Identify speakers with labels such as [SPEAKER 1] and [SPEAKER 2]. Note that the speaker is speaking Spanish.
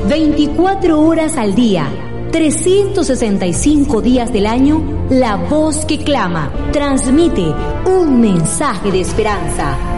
[SPEAKER 1] 24 horas al día, 365 días del año, la voz que clama, transmite un mensaje de esperanza.